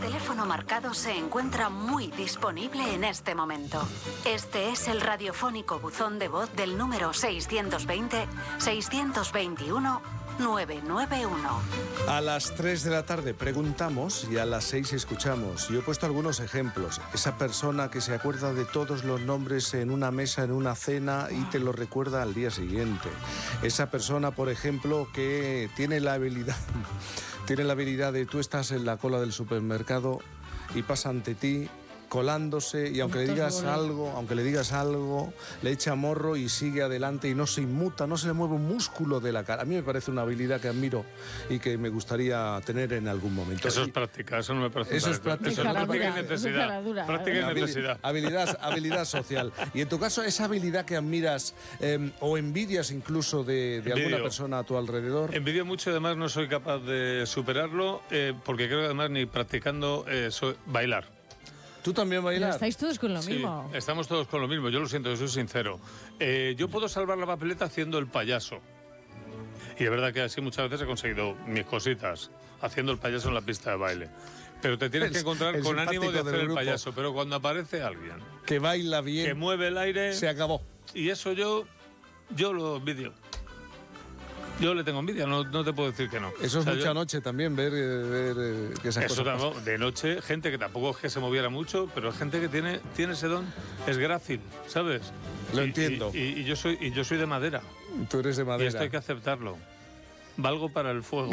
teléfono marcado se encuentra muy disponible en este momento. Este es el radiofónico buzón de voz del número 620-621-991. A las 3 de la tarde preguntamos y a las 6 escuchamos. Yo he puesto algunos ejemplos. Esa persona que se acuerda de todos los nombres en una mesa, en una cena y te lo recuerda al día siguiente. Esa persona, por ejemplo, que tiene la habilidad de tú estás en la cola del supermercado y pasa ante ti colándose y aunque le digas algo, le echa morro y sigue adelante y no se inmuta, no se le mueve un músculo de la cara. A mí me parece una habilidad que admiro y que me gustaría tener en algún momento. Eso es práctica, eso no me parece. Eso es práctica. Práctica y necesidad. Práctica y necesidad. Habilidad social. Y en tu caso, esa habilidad que admiras o envidias incluso de alguna persona a tu alrededor. Envidio mucho, además no soy capaz de superarlo porque creo que además ni practicando bailar. ¿Tú también bailas? Pero estáis todos con lo mismo. Sí, estamos todos con lo mismo, yo lo siento, yo soy sincero. Yo puedo salvar la papeleta haciendo el payaso. Y es verdad que así muchas veces he conseguido mis cositas, haciendo el payaso en la pista de baile. Pero te tienes que encontrar con ánimo de hacer el payaso. Pero cuando aparece alguien que baila bien, que mueve el aire, se acabó. Y eso yo lo envidio. Yo le tengo envidia, no te puedo decir que no. Eso es mucha noche también, ver que esas cosas pasan. De noche, gente que tampoco es que se moviera mucho, pero gente que tiene ese don, es grácil, ¿sabes? Lo entiendo. Y yo soy de madera. Tú eres de madera. Y esto hay que aceptarlo. Valgo para el fuego.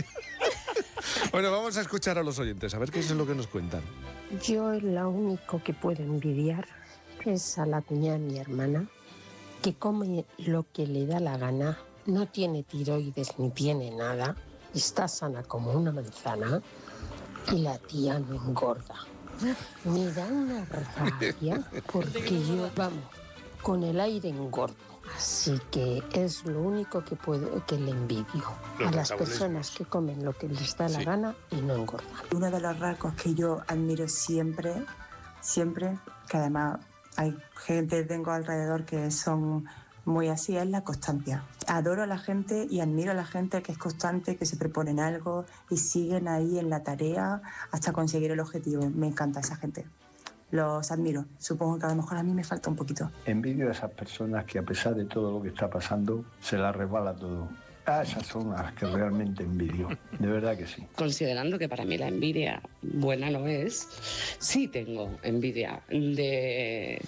Bueno, vamos a escuchar a los oyentes, a ver qué es lo que nos cuentan. Yo lo único que puedo envidiar es a la cuñada de mi hermana, que come lo que le da la gana. No tiene tiroides ni tiene nada, está sana como una manzana y la tía no engorda. Me da una rabia porque yo, con el aire engordo. Así que es lo único que le envidio a las personas que comen lo que les da la gana y no engordan. Uno de los rasgos que yo admiro siempre, que además hay gente que tengo alrededor que son muy así, es la constancia. Adoro a la gente y admiro a la gente que es constante, que se proponen algo y siguen ahí en la tarea hasta conseguir el objetivo. Me encanta esa gente. Los admiro. Supongo que a lo mejor a mí me falta un poquito. Envidio a esas personas que a pesar de todo lo que está pasando, se las resbala todo. Esas son las que realmente envidio, de verdad que sí. Considerando que para mí la envidia buena no es, sí tengo envidia de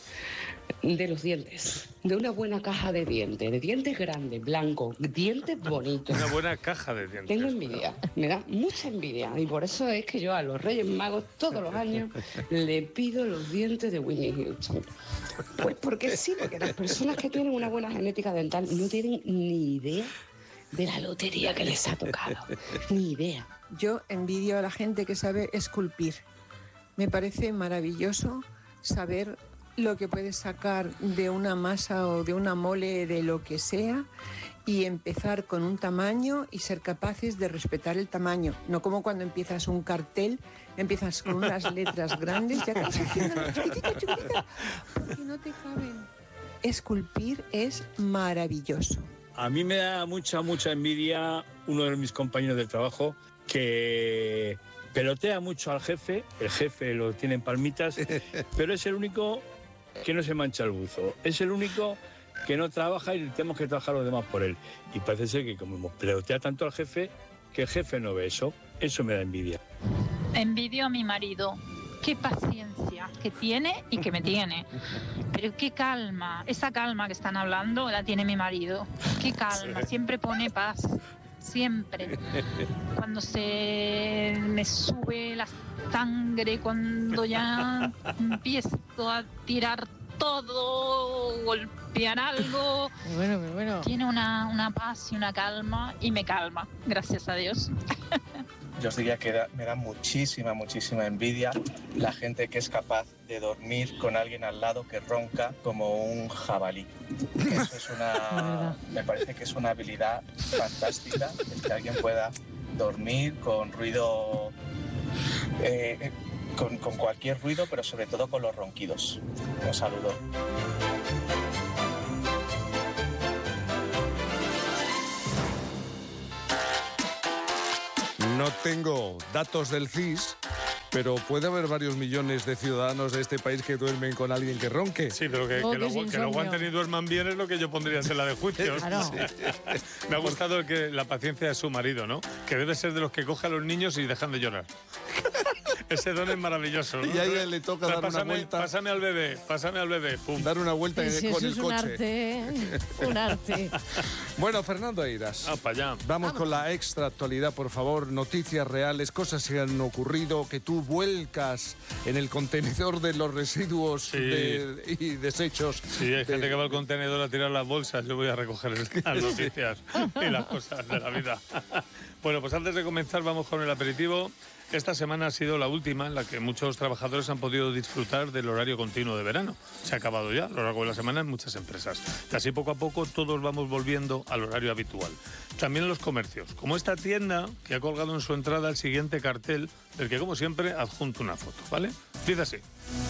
los dientes, de una buena caja de dientes grandes, blancos, dientes bonitos. Una buena caja de dientes. Tengo envidia, me da mucha envidia y por eso es que yo a los Reyes Magos todos los años le pido los dientes de Whitney Houston. Pues porque sí, porque las personas que tienen una buena genética dental no tienen ni idea de la lotería que les ha tocado, ni idea. Yo envidio a la gente que sabe esculpir. Me parece maravilloso saber lo que puedes sacar de una masa o de una mole, de lo que sea, y empezar con un tamaño y ser capaces de respetar el tamaño. No como cuando empiezas un cartel, empiezas con unas letras grandes, ya casi chiquitito, porque no te caben. Esculpir es maravilloso. A mí me da mucha envidia uno de mis compañeros de trabajo que pelotea mucho al jefe, el jefe lo tiene en palmitas, pero es el único que no se mancha el buzo, es el único que no trabaja y tenemos que trabajar los demás por él. Y parece ser que como pelotea tanto al jefe, que el jefe no ve eso me da envidia. Envidio a mi marido. Qué paciencia que tiene y que me tiene. Pero qué calma, esa calma que están hablando la tiene mi marido. Qué calma, siempre pone paz, siempre. Cuando se me sube la sangre, cuando ya empiezo a tirar todo, golpear algo. Bueno. Tiene una paz y una calma y me calma, gracias a Dios. Yo os diría que me da muchísima envidia la gente que es capaz de dormir con alguien al lado que ronca como un jabalí. Eso es me parece que es una habilidad fantástica, el que alguien pueda dormir con ruido, con cualquier ruido, pero sobre todo con los ronquidos. Un saludo. No tengo datos del CIS, Pero puede haber varios millones de ciudadanos de este país que duermen con alguien que ronque. Sí, pero que lo aguanten y duerman bien es lo que yo pondría en tela de juicio. Claro. Sí. Me ha gustado que la paciencia de su marido, ¿no? Que debe ser de los que coge a los niños y dejan de llorar. Ese don es maravilloso, ¿no? Y a ella le toca dar una vuelta. Pásame al bebé, pum. Dar una vuelta Sí, con eso el es un coche. arte, un arte. Bueno, Fernando Eiras. Para allá. Vamos con la extra actualidad, por favor. Noticias reales, cosas que han ocurrido, que tú vuelcas en el contenedor de los residuos y desechos. Sí, hay gente que va al contenedor a tirar las bolsas. Yo voy a recoger las noticias y las cosas de la vida. Bueno, pues antes de comenzar vamos con el aperitivo. Esta semana ha sido la última en la que muchos trabajadores han podido disfrutar del horario continuo de verano. Se ha acabado ya a lo largo de la semana en muchas empresas. Y así poco a poco todos vamos volviendo al horario habitual. También en los comercios, como esta tienda que ha colgado en su entrada el siguiente cartel, del que como siempre adjunto una foto, ¿vale? Dice así.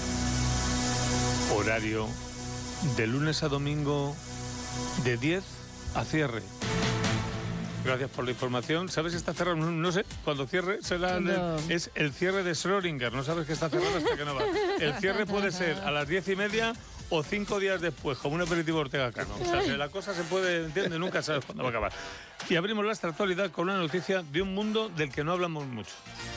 Horario de lunes a domingo de 10 a cierre. Gracias por la información. ¿Sabes si está cerrado? No sé. Cuando cierre será es el cierre de Schrödinger. No sabes que está cerrado hasta que no va. El cierre puede ser a las 10:30 o 5 días después, como un aperitivo Ortega Cano. O sea, que la cosa se puede, ¿entiendes? Nunca sabes cuándo va a acabar. Y abrimos la actualidad con una noticia de un mundo del que no hablamos mucho.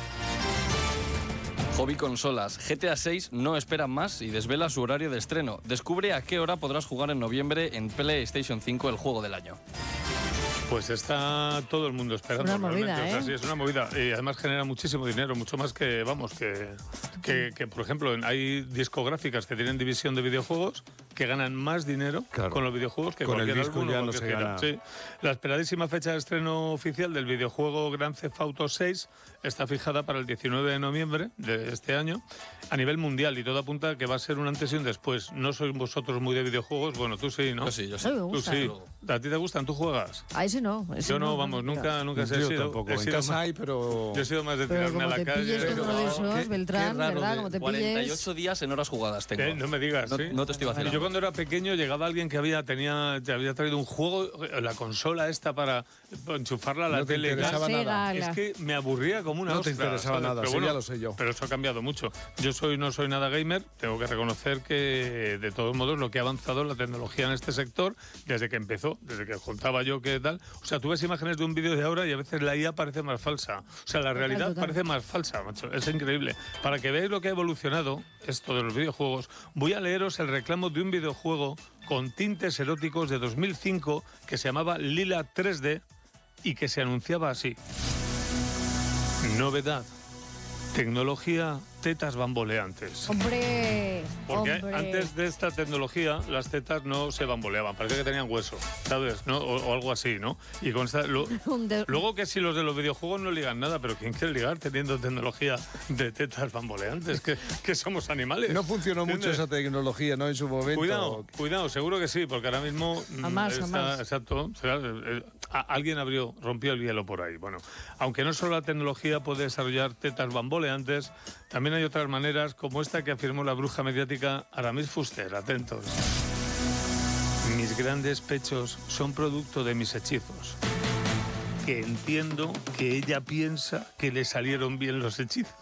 Hobby Consolas. GTA 6 no espera más y desvela su horario de estreno. Descubre a qué hora podrás jugar en noviembre en PlayStation 5 el juego del año. Pues está todo el mundo esperando. Una movida, realmente. O sea, sí, es una movida. Y además genera muchísimo dinero, mucho más que, vamos, que por ejemplo, hay discográficas que tienen división de videojuegos que ganan más dinero con los videojuegos que con cualquier el disco álbum ya o no cualquier se gira. gana. Sí. La esperadísima fecha de estreno oficial del videojuego Grand Theft Auto 6 está fijada para el 19 de noviembre de este año a nivel mundial y todo apunta a que va a ser un antes y un después. No sois vosotros muy de videojuegos, bueno, tú sí, ¿no? Yo sí. A mí me gusta. Tú sí. ¿A ti te gustan? ¿Tú juegas? A ese no. Yo no, vamos, nunca se he Yo sido. tampoco. He En sido casa más- hay, pero... Yo he sido más de Pero tirarme a como la te calle. pilles con uno de esos, Qué Beltrán, raro ¿verdad? de Como te 48 pilles... días en horas jugadas tengo. No me digas, No, ¿sí? no te estoy vacilando. Yo cuando era pequeño llegaba alguien que había traído un juego, la consola esta para enchufarla a la No te tele. interesaba La nada. Sega, Es que me aburría como una No te ostra, interesaba ¿sabes? nada, Pero sí, ya lo sé yo. Pero eso ha cambiado mucho. Yo no soy nada gamer, tengo que reconocer que de todos modos lo que ha avanzado la tecnología en este sector desde que empezó, desde que contaba yo que tal. O sea, tú ves imágenes de un vídeo de ahora y a veces la IA parece más falsa. O sea, la realidad total. parece más falsa, macho. Es increíble. Para que veáis lo que ha evolucionado esto de los videojuegos, voy a leeros el reclamo de un videojuego con tintes eróticos de 2005 que se llamaba Lila 3D y que se anunciaba así. Novedad. Tecnología tetas bamboleantes. ¡Hombre! Porque hombre. antes de esta tecnología las tetas no se bamboleaban, parecía que tenían hueso, ¿sabes? ¿No? O algo así, ¿no? Y con esta, luego que si los de los videojuegos no ligan nada, pero ¿quién quiere ligar teniendo tecnología de tetas bamboleantes? Que somos animales. No funcionó mucho ¿Entiendes? esa tecnología, ¿no? En su momento. Cuidado, seguro que sí, porque ahora mismo Jamás. exacto, alguien rompió el hielo por ahí. Bueno, aunque no solo la tecnología puede desarrollar tetas bamboleantes, también hay otras maneras como esta que afirmó la bruja mediática Aramis Fuster. Atentos. Mis grandes pechos son producto de mis hechizos. Que entiendo que ella piensa que le salieron bien los hechizos.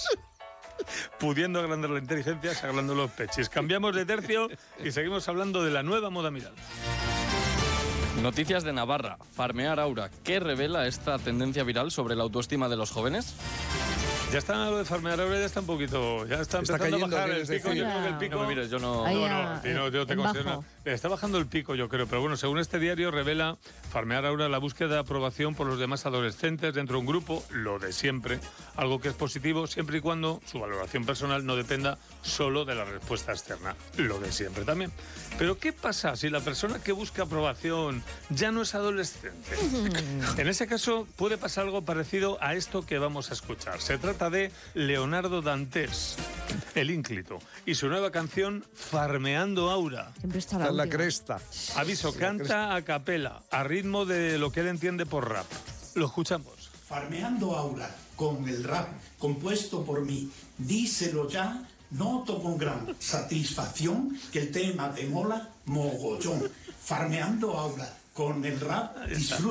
Pudiendo agrandar la inteligencia, sagrando los pechis. Cambiamos de tercio y seguimos hablando de la nueva moda viral. Noticias de Navarra. Farmear Aura. ¿Qué revela esta tendencia viral sobre la autoestima de los jóvenes? Ya está lo de farmear ahora, ya está un poquito, ya está empezando cayendo, a bajar el ¿quieres pico. decir? Yo creo que el pico. No me mires, yo no. Ahí Yo te en considero. bajo. Está bajando el pico, yo creo, pero bueno, según este diario revela Farmear Aura la búsqueda de aprobación por los demás adolescentes dentro de un grupo, lo de siempre, algo que es positivo siempre y cuando su valoración personal no dependa solo de la respuesta externa, lo de siempre también. Pero ¿qué pasa si la persona que busca aprobación ya no es adolescente? En ese caso puede pasar algo parecido a esto que vamos a escuchar. Se trata de Leonardo Dantes, el ínclito, y su nueva canción Farmeando Aura. Siempre está Está en la última. cresta. Aviso, canta a capela, a ritmo de lo que él entiende por rap. Lo escuchamos. Farmeando Aura, con el rap compuesto por mí, díselo ya, noto con gran satisfacción que el tema te mola mogollón. Farmeando Aura, con el rap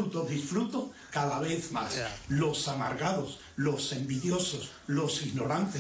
disfruto cada vez más. Los amargados, los envidiosos, los ignorantes,